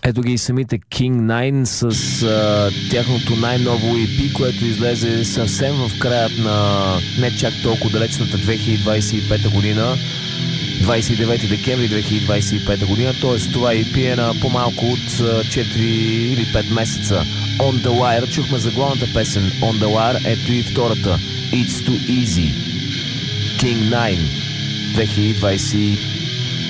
Ето ги и самите King Nine с тяхното най-ново EP, което излезе съвсем в краят на не чак толкова далечната 2025 година, 29 декември 2025 година, т.е. това EP е на по-малко от 4 или 5 месеца. On the Wire, чухме заглавната песен On the Wire, ето и втората It's Too Easy, King Nine 2025.